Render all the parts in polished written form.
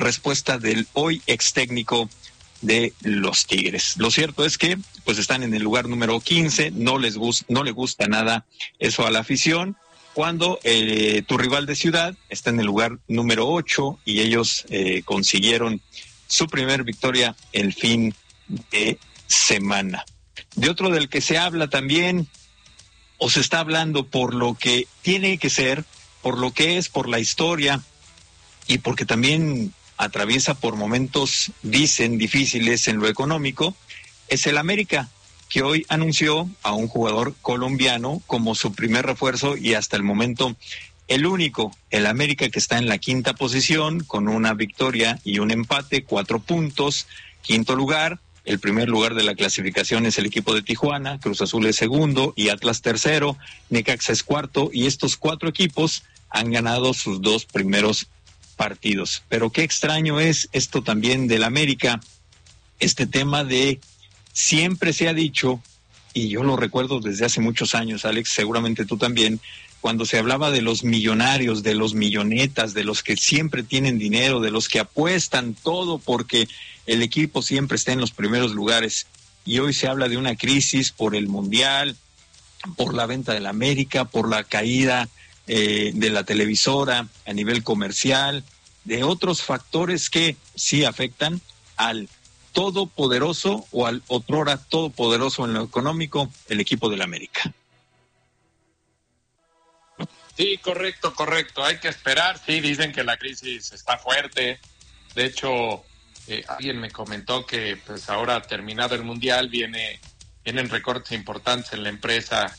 respuesta del hoy ex técnico de los Tigres. Lo cierto es que pues están en el lugar número 15, no le gusta nada eso a la afición, cuando tu rival de ciudad está en el lugar número 8 y ellos consiguieron su primer victoria el fin de semana. De otro del que se habla también, o se está hablando por lo que tiene que ser, por lo que es, por la historia, y porque también atraviesa por momentos, dicen, difíciles en lo económico, es el América, que hoy anunció a un jugador colombiano como su primer refuerzo y hasta el momento el único. El América, que está en la quinta posición con una victoria y un empate, 4 puntos, quinto lugar. El primer lugar de la clasificación es el equipo de Tijuana, Cruz Azul es segundo y Atlas tercero, Necaxa es cuarto, y estos 4 equipos han ganado sus 2 primeros partidos. Pero qué extraño es esto también del América, este tema de siempre se ha dicho, y yo lo recuerdo desde hace muchos años, Alex, seguramente tú también, cuando se hablaba de los millonarios, de los millonetas, de los que siempre tienen dinero, de los que apuestan todo porque el equipo siempre está en los primeros lugares. Y hoy se habla de una crisis por el Mundial, por la venta del América, por la caída de la televisora a nivel comercial, de otros factores que sí afectan al todopoderoso o al otrora todopoderoso en lo económico, el equipo del América. Sí, correcto. Hay que esperar. Sí, dicen que la crisis está fuerte. De hecho, alguien me comentó que pues ahora terminado el Mundial vienen recortes importantes en la empresa.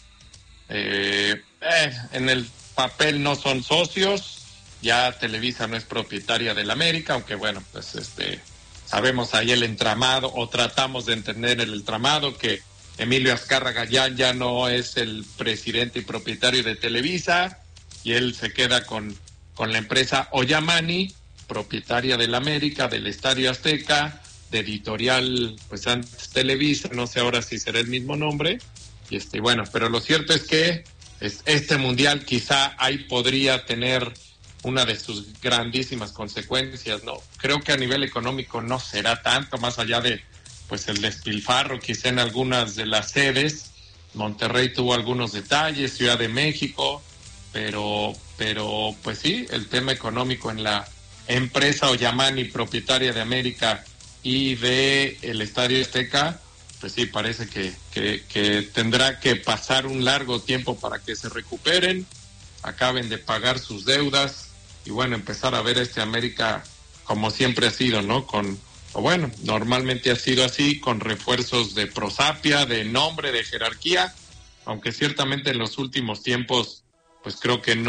En el papel no son socios. Ya Televisa no es propietaria del América, aunque bueno, pues sabemos ahí el entramado, o tratamos de entender el entramado, que Emilio Azcárraga ya no es el presidente y propietario de Televisa, y él se queda con la empresa Ollamani, propietaria del América, del Estadio Azteca, de editorial, pues antes Televisa, no sé ahora si será el mismo nombre, y bueno, pero lo cierto es que este Mundial quizá ahí podría tener una de sus grandísimas consecuencias, ¿no? Creo que a nivel económico no será tanto, más allá de pues el despilfarro quizá en algunas de las sedes. Monterrey tuvo algunos detalles, Ciudad de México, pero pues sí, el tema económico en la empresa Ollamani, propietaria de América y de el Estadio Azteca, pues sí, parece que tendrá que pasar un largo tiempo para que se recuperen, acaben de pagar sus deudas, y bueno, empezar a ver América como siempre ha sido, ¿no? Normalmente ha sido así, con refuerzos de prosapia, de nombre, de jerarquía, aunque ciertamente en los últimos tiempos, pues creo que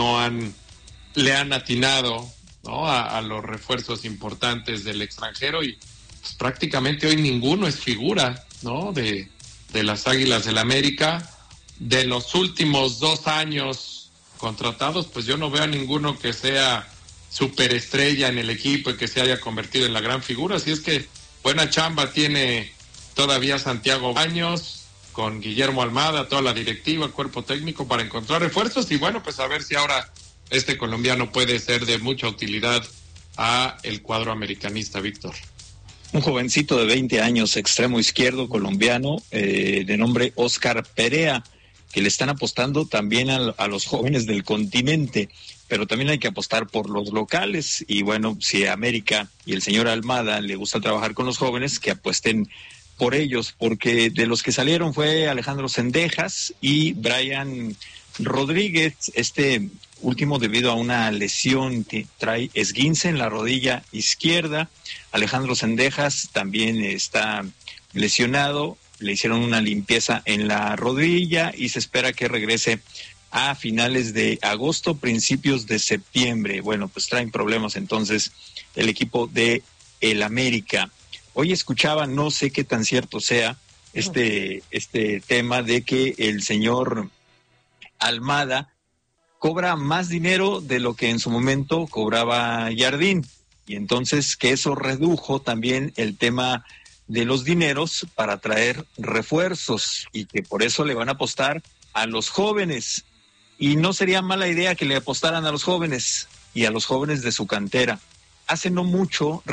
le han atinado, ¿no? A los refuerzos importantes del extranjero, y pues prácticamente hoy ninguno es figura, ¿no? De las Águilas del América. De los últimos 2 años contratados, pues yo no veo a ninguno que sea superestrella en el equipo y que se haya convertido en la gran figura. Así es que buena chamba tiene todavía Santiago Baños, con Guillermo Almada, toda la directiva, el cuerpo técnico, para encontrar refuerzos, y bueno, pues a ver si ahora este colombiano puede ser de mucha utilidad a el cuadro americanista, Víctor. Un jovencito de 20 años, extremo izquierdo colombiano, de nombre Oscar Perea, que le están apostando también a los jóvenes del continente, pero también hay que apostar por los locales. Y bueno, si a América y el señor Almada le gusta trabajar con los jóvenes, que apuesten por ellos, porque de los que salieron fue Alejandro Cendejas y Brian Rodríguez, último debido a una lesión que trae esguince en la rodilla izquierda. Alejandro Cendejas también está lesionado, le hicieron una limpieza en la rodilla y se espera que regrese a finales de agosto, principios de septiembre. Bueno, pues traen problemas entonces el equipo de el América. Hoy escuchaba, no sé qué tan cierto sea, este tema de que el señor Almada cobra más dinero de lo que en su momento cobraba Jardín, y entonces que eso redujo también el tema de los dineros para traer refuerzos, y que por eso le van a apostar a los jóvenes. Y no sería mala idea que le apostaran a los jóvenes y a los jóvenes de su cantera. hace no mucho